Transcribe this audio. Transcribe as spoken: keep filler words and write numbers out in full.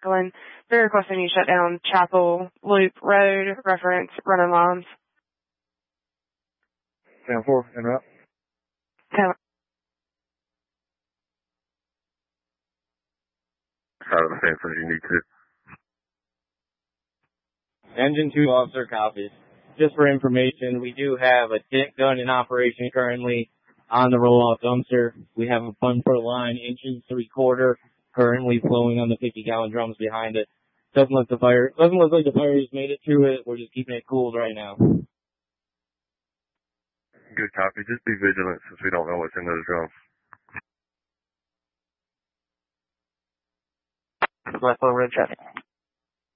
Glenn. They're requesting you shut down Chapel Loop Road, reference running lines. ten four, en route. Ten. Out of the fence as you need to. Engine two officer copies. Just for information, we do have a tick gun in operation currently on the roll-off dumpster. We have a one foot line, inches three quarter, currently flowing on the fifty gallon drums behind it. Doesn't look the fire. Doesn't look like the fire has made it through it. We're just keeping it cooled right now. Good copy. Just be vigilant since we don't know what's in those drums. Buffalo Road traffic.